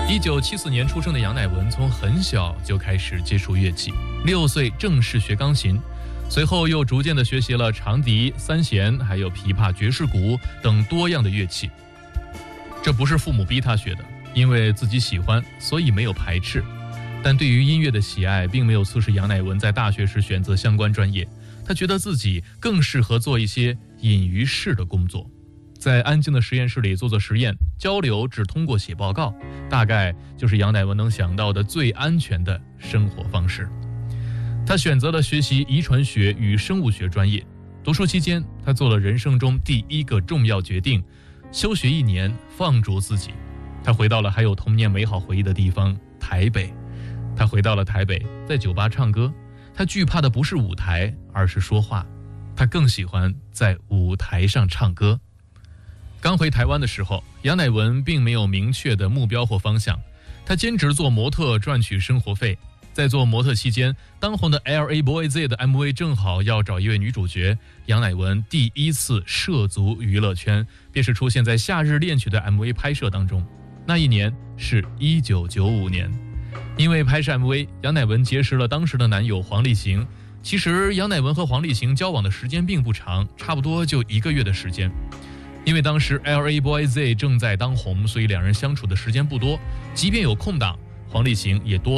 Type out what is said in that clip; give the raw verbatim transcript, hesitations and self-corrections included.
一九七四年出生的杨乃文从很小就开始接触乐器，六岁正式学钢琴，随后又逐渐地学习了长笛、三弦，还有琵琶、爵士鼓等多样的乐器。这不是父母逼他学的，因为自己喜欢，所以没有排斥。但对于音乐的喜爱并没有促使杨乃文在大学时选择相关专业，他觉得自己更适合做一些隐于世的工作，在安静的实验室里做做实验，交流只通过写报告，大概就是杨乃文能想到的最安全的生活方式。他选择了学习遗传学与生物学专业，读书期间他做了人生中第一个重要决定，休学一年，放逐自己。他回到了还有童年美好回忆的地方台北。他回到了台北，在酒吧唱歌。他惧怕的不是舞台，而是说话。他更喜欢在舞台上唱歌。刚回台湾的时候，杨乃文并没有明确的目标或方向，他兼职做模特赚取生活费。在做模特期间，当红的 L A Boyz 的 M V 正好要找一位女主角，杨乃文第一次涉足娱乐圈，便是出现在《夏日恋曲》的 M V 拍摄当中。那一年是一九九五年。因为拍摄 M V， 杨乃文结识了当时的男友黄立行。其实杨乃文和黄立行交往的时间并不长，差不多就一个月的时间。因为当时 L A Boyz 正在当红，所以两人相处的时间不多，即便有空档，黄立行也多